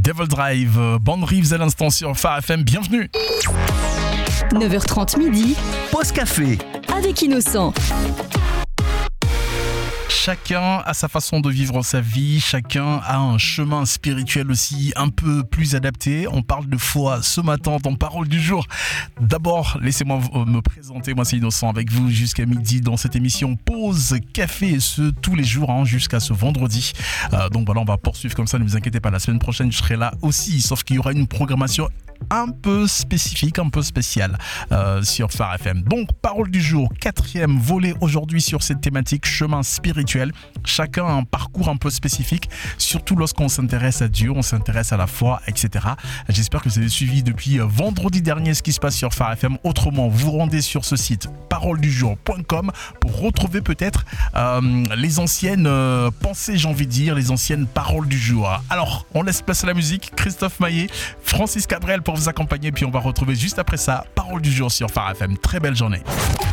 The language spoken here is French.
Devil Drive, Band Reeves à l'instant sur Phare FM, bienvenue. 9h30 midi, Pause café avec Innocent. Chacun a sa façon de vivre sa vie, chacun a un chemin spirituel aussi un peu plus adapté. On parle de foi ce matin dans Parole du jour. D'abord, laissez-moi me présenter, moi c'est Innocent avec vous jusqu'à midi dans cette émission Pause Café, et ce tous les jours jusqu'à ce vendredi. Donc voilà, on va poursuivre comme ça, ne vous inquiétez pas, la semaine prochaine je serai là aussi, sauf qu'il y aura une programmation un peu spécifique, un peu spécial sur Phare FM. Donc, parole du jour, 4e volet aujourd'hui sur cette thématique chemin spirituel. Chacun a un parcours un peu spécifique, surtout lorsqu'on s'intéresse à Dieu, on s'intéresse à la foi, etc. J'espère que vous avez suivi depuis vendredi dernier ce qui se passe sur Phare FM. Autrement, vous rendez sur ce site paroledujour.com pour retrouver peut-être les anciennes pensées, j'ai envie de dire, les anciennes paroles du jour. Alors, on laisse place à la musique. Christophe Maillet, Francis Cabrel pour vous accompagner, puis on va retrouver juste après ça Parole du jour sur Phare FM. Très belle journée.